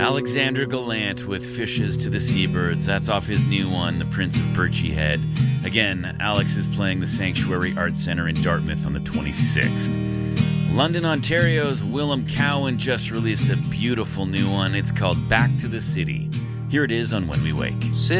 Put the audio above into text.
Alexander Gallant with Fishes to the Seabirds. That's off his new one, The Prince of Birchy Head. Again, Alex is playing the Sanctuary Arts Centre in Dartmouth on the 26th. London, Ontario's Willem Cowan just released a beautiful new one. It's called Back to the City. Here it is on When We Wake.